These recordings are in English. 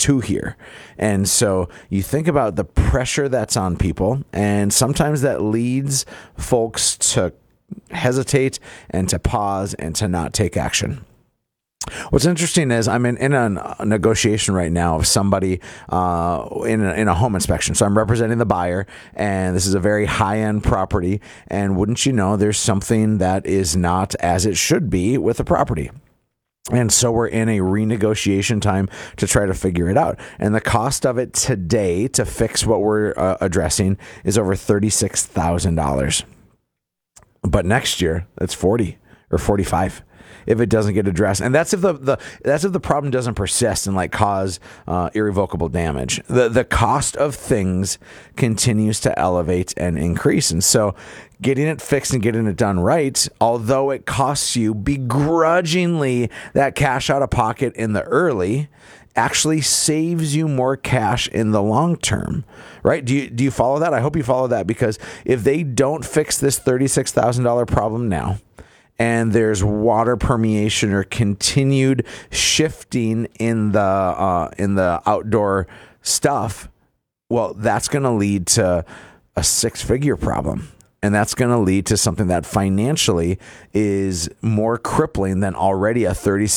two here. And so you think about the pressure that's on people, and sometimes that leads folks to hesitate and to pause and to not take action. What's interesting is I'm in a negotiation right now of somebody in a home inspection. So I'm representing the buyer, and this is a very high-end property. And wouldn't you know, there's something that is not as it should be with the property. And so we're in a renegotiation time to try to figure it out. And the cost of it today to fix what we're addressing is over $36,000. But next year, it's 40 or 45 if it doesn't get addressed. And that's if the problem doesn't persist and like cause irrevocable damage. The cost of things continues to elevate and increase. And so getting it fixed and getting it done right, although it costs you begrudgingly that cash out of pocket in the early, actually saves you more cash in the long term, right? Do you follow that? I hope you follow that, because if they don't fix this $36,000 problem now, and there's water permeation or continued shifting in the outdoor stuff, well, that's going to lead to a six-figure problem. And that's going to lead to something that financially is more crippling than already a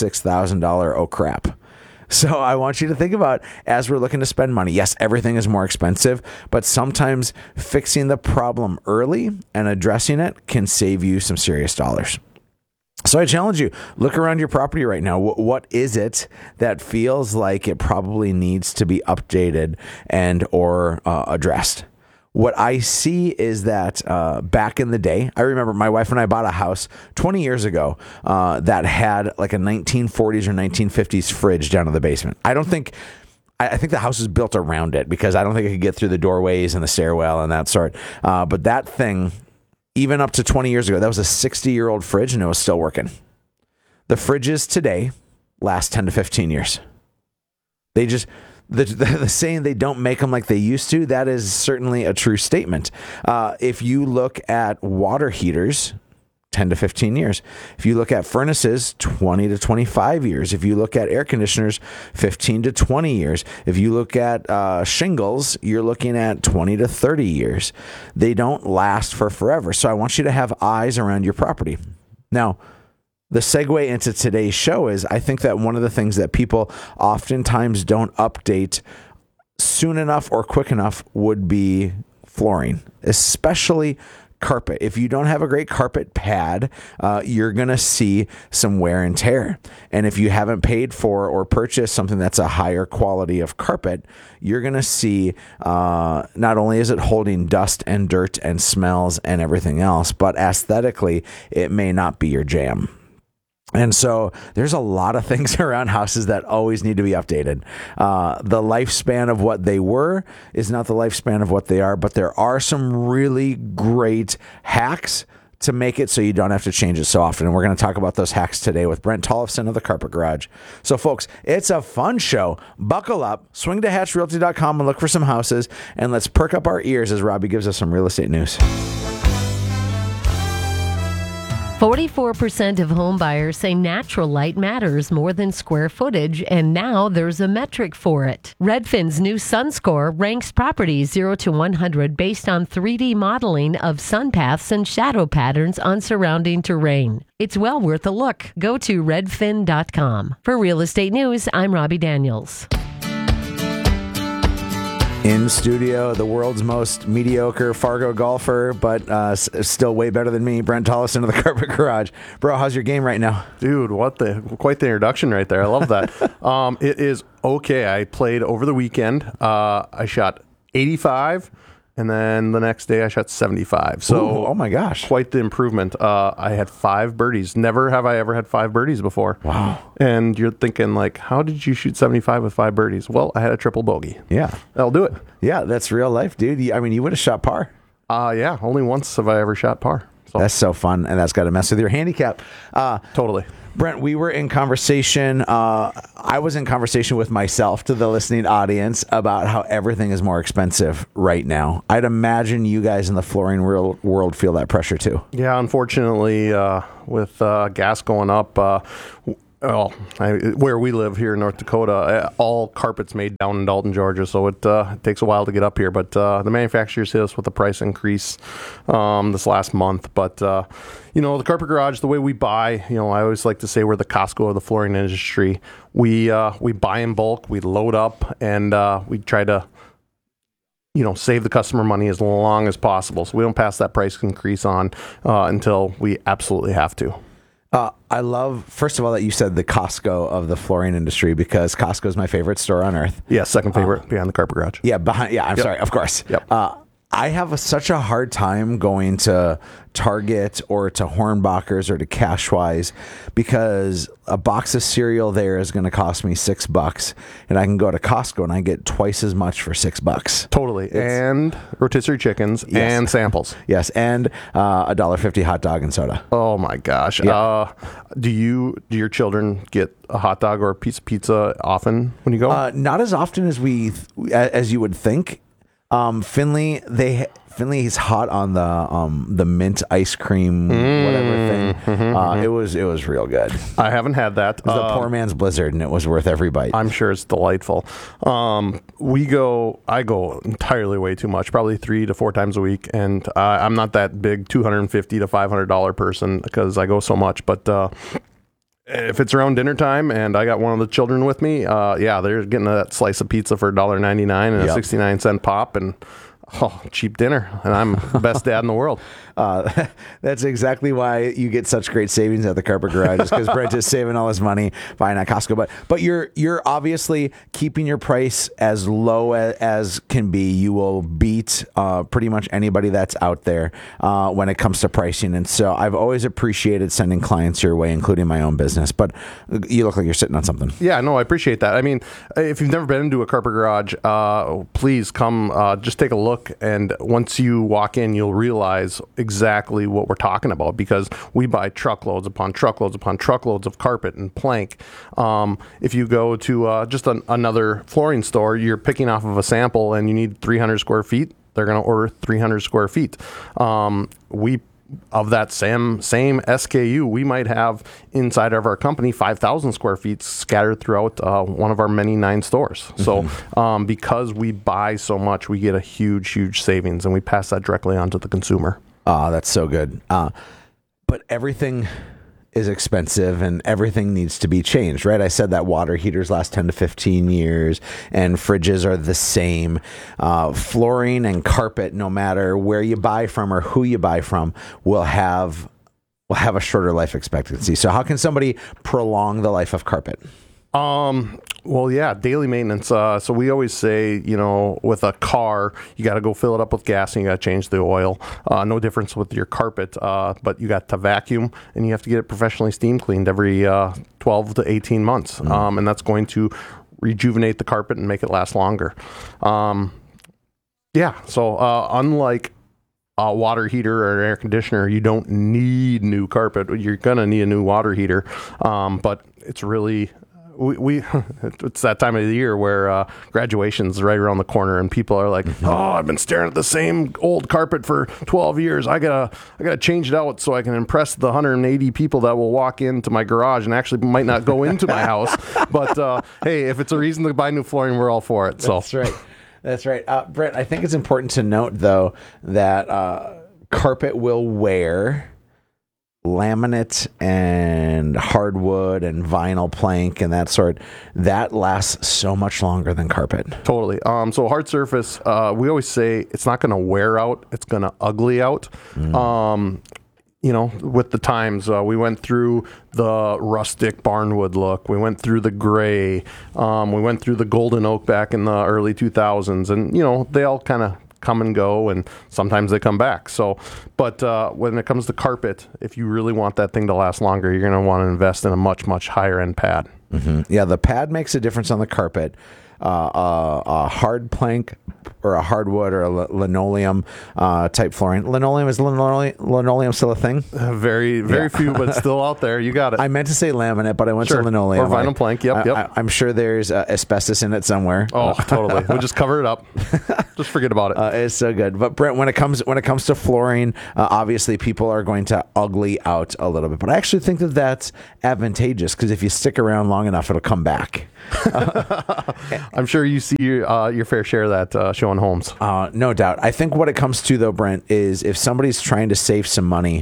$36,000 oh crap. So I want you to think about, as we're looking to spend money, yes, everything is more expensive, but sometimes fixing the problem early and addressing it can save you some serious dollars. So I challenge you, look around your property right now. What is it that feels like it probably needs to be updated and or addressed? What I see is that back in the day, I remember my wife and I bought a house 20 years ago that had like a 1940s or 1950s fridge down in the basement. I think the house is built around it because I don't think it could get through the doorways and the stairwell and that sort. But that thing, even up to 20 years ago, that was a 60-year-old fridge and it was still working. The fridges today last 10 to 15 years. They just... The saying they don't make them like they used to, that is certainly a true statement. If you look at water heaters, 10 to 15 years. If you look at furnaces, 20 to 25 years. If you look at air conditioners, 15 to 20 years. If you look at shingles, you're looking at 20 to 30 years. They don't last for forever. So I want you to have eyes around your property. Now, the segue into today's show is I think that one of the things that people oftentimes don't update soon enough or quick enough would be flooring, especially carpet. If you don't have a great carpet pad, you're going to see some wear and tear. And if you haven't paid for or purchased something that's a higher quality of carpet, you're going to see not only is it holding dust and dirt and smells and everything else, but aesthetically, it may not be your jam. And so there's a lot of things around houses that always need to be updated. The lifespan of what they were is not the lifespan of what they are, but there are some really great hacks to make it so you don't have to change it so often. And we're going to talk about those hacks today with Brent Tollefson of the Carpet Garage. So folks, it's a fun show. Buckle up, swing to hatchrealty.com and look for some houses, and let's perk up our ears as Robbie gives us some real estate news. 44% of home buyers say natural light matters more than square footage, and now there's a metric for it. Redfin's new SunScore ranks properties 0 to 100 based on 3D modeling of sun paths and shadow patterns on surrounding terrain. It's well worth a look. Go to redfin.com. For real estate news, I'm Robbie Daniels. In studio, the world's most mediocre Fargo golfer, but still way better than me, Brent Tollefson of the Carpet Garage. Bro, how's your game right now? Dude, quite the introduction right there. I love that. It is okay. I played over the weekend. I shot 85, and then the next day I shot 75. So, ooh, oh my gosh. Quite the improvement. I had 5 birdies. Never have I ever had 5 birdies before. Wow. And you're thinking, like, how did you shoot 75 with 5 birdies? Well, I had a triple bogey. Yeah. That'll do it. Yeah, that's real life, dude. I mean, you would have shot par. Yeah, only once have I ever shot par. So. That's so fun, and that's got to mess with your handicap. Totally. Brent, we were in conversation. I was in conversation with myself to the listening audience about how everything is more expensive right now. I'd imagine you guys in the flooring world feel that pressure too. Yeah, unfortunately, with gas going up, Well, where we live here in North Dakota, all carpet's made down in Dalton, Georgia, so it takes a while to get up here. But the manufacturers hit us with a price increase this last month. But, the Carpet Garage, the way we buy, I always like to say we're the Costco of the flooring industry. We buy in bulk, we load up, and we try to save the customer money as long as possible. So we don't pass that price increase on until we absolutely have to. I love, first of all, that you said the Costco of the flooring industry, because Costco is my favorite store on earth. Yeah, second favorite behind the Carpet Garage. Yeah, I'm sorry, of course. Yep. I have such a hard time going to Target or to Hornbachers or to Cashwise, because a box of cereal there is going to cost me $6, and I can go to Costco and I get twice as much for $6. Totally. And rotisserie chickens and samples. Yes, and $1.50 hot dog and soda. Oh my gosh. Yeah. Do your children get a hot dog or a piece of pizza often when you go? Not as often as you would think. Finley's hot on the mint ice cream whatever thing. It was real good. I haven't had that. It was a poor man's blizzard, and it was worth every bite. I'm sure it's delightful. I go entirely way too much, probably 3 to 4 times a week, and I'm not that big $250 to $500 person because I go so much, but if it's around dinner time and I got one of the children with me, they're getting that slice of pizza for $1.99 and a 69-cent pop, and cheap dinner, and I'm the best dad in the world. That's exactly why you get such great savings at the Carpet Garage, is because Brent is saving all his money buying at Costco. But you're obviously keeping your price as low as can be. You will beat pretty much anybody that's out there when it comes to pricing. And so I've always appreciated sending clients your way, including my own business. But you look like you're sitting on something. Yeah, no, I appreciate that. I mean, if you've never been into a Carpet Garage, please come just take a look. And once you walk in, you'll realize exactly what we're talking about, because we buy truckloads upon truckloads upon truckloads of carpet and plank. If you go to just another flooring store, you're picking off of a sample and you need 300 square feet. They're going to order 300 square feet. Of that same SKU, we might have inside of our company 5,000 square feet scattered throughout one of our many 9 stores. So because we buy so much, we get a huge savings, and we pass that directly on to the consumer. That's so good. But everything is expensive and everything needs to be changed, right? I said that water heaters last 10 to 15 years and fridges are the same. Flooring and carpet, no matter where you buy from or who you buy from, will have a shorter life expectancy. So how can somebody prolong the life of carpet? Well, yeah, daily maintenance. So we always say, with a car, you got to go fill it up with gas and you got to change the oil. No difference with your carpet, but you got to vacuum and you have to get it professionally steam cleaned every 12 to 18 months. And that's going to rejuvenate the carpet and make it last longer. So unlike a water heater or an air conditioner, you don't need new carpet. You're going to need a new water heater. But it's really... it's that time of the year where graduation's right around the corner, and people are like, I've been staring at the same old carpet for 12 years. I gotta change it out so I can impress the 180 people that will walk into my garage and actually might not go into my house. But hey, if it's a reason to buy new flooring, we're all for it. So That's right. Brent, I think it's important to note, though, that carpet will wear. Laminate and hardwood and vinyl plank and that lasts so much longer than carpet. Totally. So hard surface, we always say it's not going to wear out, it's going to ugly out. With the times, we went through the rustic barnwood look, we went through the gray, we went through the golden oak back in the early 2000s, and they all kind of come and go, and sometimes they come back. So, but when it comes to carpet, if you really want that thing to last longer, you're going to want to invest in a much higher end pad. Yeah, the pad makes a difference on the carpet. A hard plank or a hardwood or a linoleum type flooring. Is linoleum still a thing? Very few, but still out there. You got it. I meant to say laminate, but I went to linoleum. Or vinyl plank. Yep. I'm sure there's asbestos in it somewhere. Oh, totally. We'll just cover it up. Just forget about it. It's so good. But Brent, when it comes to flooring, obviously people are going to ugly out a little bit. But I actually think that that's advantageous because if you stick around long enough, it'll come back. I'm sure you see your fair share of that showing homes. No doubt. I think what it comes to, though, Brent, is if somebody's trying to save some money,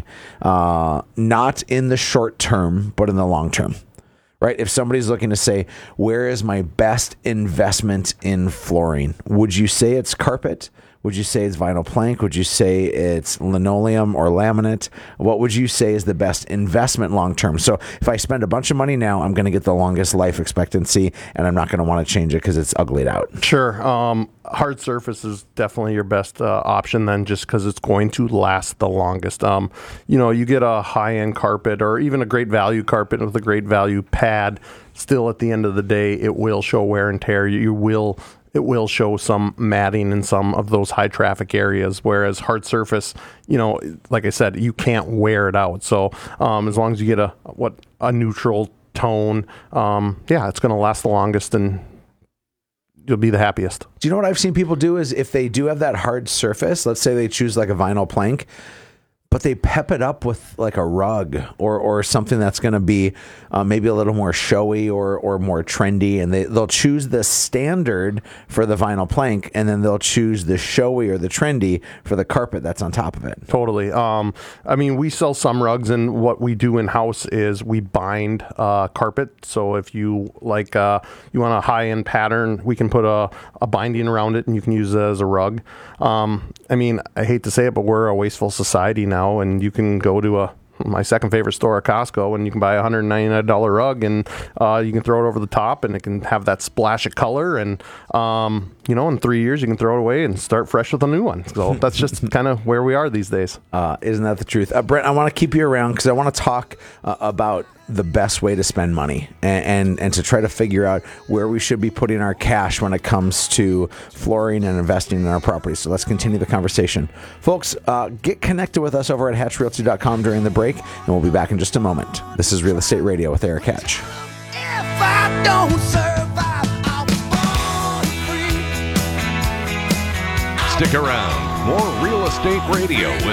not in the short term, but in the long term. Right? If somebody's looking to say, where is my best investment in flooring? Would you say it's carpet? Would you say it's vinyl plank? Would you say it's linoleum or laminate? What would you say is the best investment long term? So if I spend a bunch of money now, I'm going to get the longest life expectancy, and I'm not going to want to change it because it's uglied out. Sure. Hard surface is definitely your best option then, just because it's going to last the longest. You get a high-end carpet or even a great value carpet with a great value pad. Still, at the end of the day, it will show wear and tear. It will show some matting in some of those high traffic areas, whereas hard surface, like I said, you can't wear it out. So as long as you get a neutral tone, it's going to last the longest and you'll be the happiest. Do you know what I've seen people do is if they do have that hard surface, let's say they choose like a vinyl plank, but they pep it up with like a rug or something that's going to be maybe a little more showy or more trendy, and they'll choose the standard for the vinyl plank, and then they'll choose the showy or the trendy for the carpet that's on top of it. Totally. We sell some rugs, and what we do in house is we bind carpet. So if you like, you want a high end pattern, we can put a binding around it, and you can use it as a rug. I hate to say it, but we're a wasteful society now. And you can go to my second favorite store, Costco, and you can buy a $199 rug, and you can throw it over the top, and it can have that splash of color. And in 3 years, you can throw it away and start fresh with a new one. So that's just kind of where we are these days. Isn't that the truth? Brent, I want to keep you around because I want to talk about the best way to spend money and to try to figure out where we should be putting our cash when it comes to flooring and investing in our property. So let's continue the conversation. Folks, get connected with us over at hatchrealty.com during the break, and we'll be back in just a moment. This is Real Estate Radio with Eric Hatch. If I don't survive, I'll be born free. Stick around. More Real Estate Radio with